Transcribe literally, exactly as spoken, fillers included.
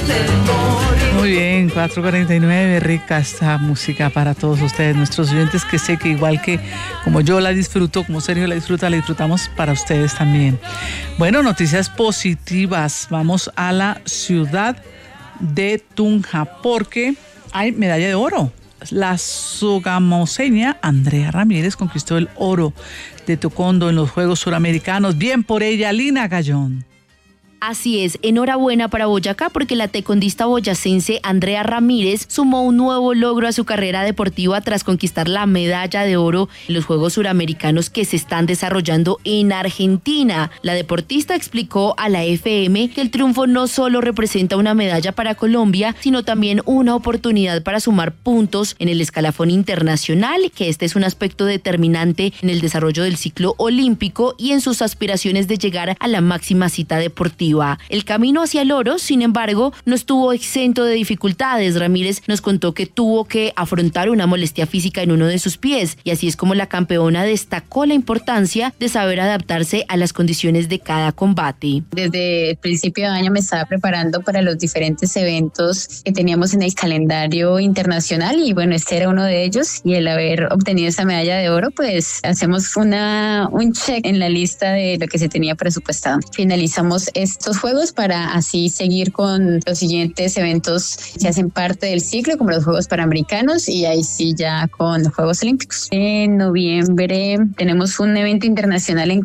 Muy bien, cuatro cuarenta y nueve, rica esta música para todos ustedes, nuestros oyentes, que sé que igual que como yo la disfruto, como Sergio la disfruta, la disfrutamos para ustedes también. Bueno, noticias positivas, vamos a la ciudad de Tunja, porque hay medalla de oro. La sogamoseña Andrea Ramírez conquistó el oro de taekwondo en los Juegos Suramericanos. Bien por ella, Lina Gallón. Así es, enhorabuena para Boyacá porque la taekwondista boyacense Andrea Ramírez sumó un nuevo logro a su carrera deportiva tras conquistar la medalla de oro en los Juegos Suramericanos que se están desarrollando en Argentina. La deportista explicó a la F M que el triunfo no solo representa una medalla para Colombia, sino también una oportunidad para sumar puntos en el escalafón internacional, que este es un aspecto determinante en el desarrollo del ciclo olímpico y en sus aspiraciones de llegar a la máxima cita deportiva. El camino hacia el oro, sin embargo, no estuvo exento de dificultades. Ramírez nos contó que tuvo que afrontar una molestia física en uno de sus pies, y así es como la campeona destacó la importancia de saber adaptarse a las condiciones de cada combate. Desde el principio de año me estaba preparando para los diferentes eventos que teníamos en el calendario internacional, y bueno, este era uno de ellos, y el haber obtenido esa medalla de oro, pues hacemos una, un check en la lista de lo que se tenía presupuestado. Finalizamos este estos juegos para así seguir con los siguientes eventos que hacen parte del ciclo, como los Juegos Panamericanos, y ahí sí ya con los Juegos Olímpicos. En noviembre tenemos un evento internacional en